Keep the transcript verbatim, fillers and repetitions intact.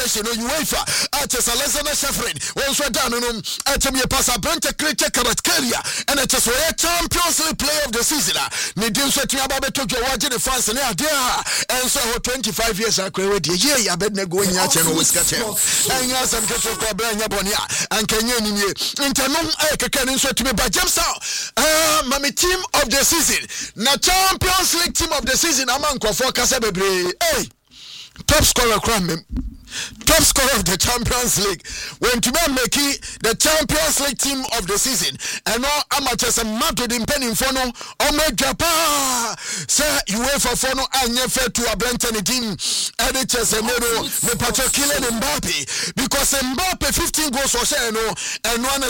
Association no UEFA at Alexander Sheffield won so down no at me pass a Brenta Krete Karatkaria and it is a Champions League player of the season ne dim so tia ba beto ke waje the fans ne ade a and so twenty-five years akwa we yeah ya bed na go nya che no wiska che anya sam ke to ko bra nya boni a anka nya ni nie ntanom ay keke ne so timi ba James ah mami team of the season na Champions League team of the season amanko for kasa bebre hey top scorer crime top scorer of the Champions League when to make the Champions League team of the season and all amateurs and Madrid in penning for no or make Japan say UEFA for no and fair to a Brenton team editors and no me Patrick Kylian Mbappe because Mbappe fifteen goals or say no and one